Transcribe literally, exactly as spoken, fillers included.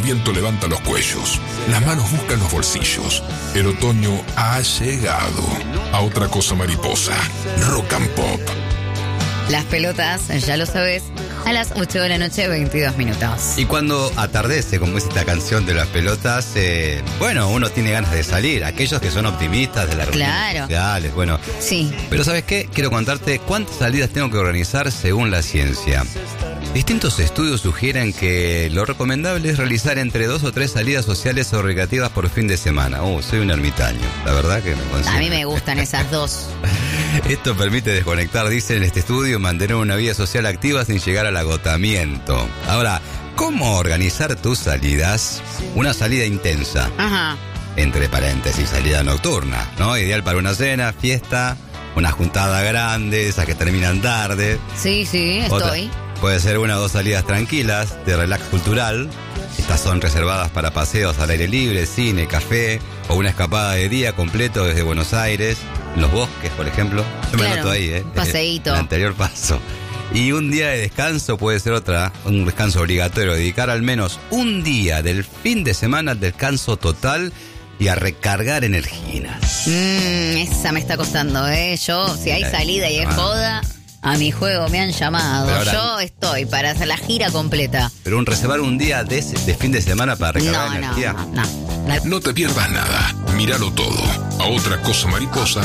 viento levanta los cuellos, las manos buscan los bolsillos. El otoño ha llegado. A Otra Cosa Mariposa, Rock and Pop. Las pelotas, ya lo sabes, a las ocho de la noche, veintidós minutos. Y cuando atardece, como es esta canción de las pelotas, eh, bueno, uno tiene ganas de salir. Aquellos que son optimistas de las Claro. sociales, bueno. Sí. Pero ¿sabes qué? Quiero contarte cuántas salidas tengo que organizar según la ciencia. Distintos estudios sugieren que lo recomendable es realizar entre dos o tres salidas sociales o recreativas por fin de semana. Oh, soy un ermitaño, la verdad que me considero. A mí me gustan esas dos. Esto permite desconectar, dicen en este estudio, mantener una vida social activa sin llegar al agotamiento. Ahora, ¿cómo organizar tus salidas? Una salida intensa. Ajá. Entre paréntesis, salida nocturna, ¿no? Ideal para una cena, fiesta, una juntada grande, esas que terminan tarde. Sí, sí, estoy. Otra, puede ser una o dos salidas tranquilas, de relax cultural. Estas son reservadas para paseos al aire libre, cine, café, o una escapada de día completo desde Buenos Aires, en los bosques, por ejemplo. Yo Claro, me noto ahí, ¿eh? un paseíto. El anterior paso. Y un día de descanso puede ser otra, un descanso obligatorio, dedicar al menos un día del fin de semana al descanso total y a recargar energías. Mmm, esa me está costando, ¿eh? Yo, si hay salida y es joda, a mi juego me han llamado. Ahora, Yo estoy para hacer la gira completa. Pero un reservar un día de, ese, de fin de semana para recargar No, energía. no, no, no. No te pierdas nada. Míralo todo. A Otra Cosa Mariposa,